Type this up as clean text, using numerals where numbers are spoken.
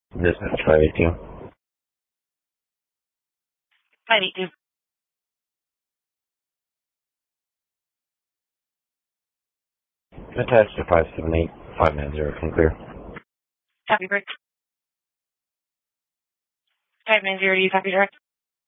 Dispatch 518. 582. Attached to 578-590. Can clear. Copy, Brick. 590, do you copy, direct?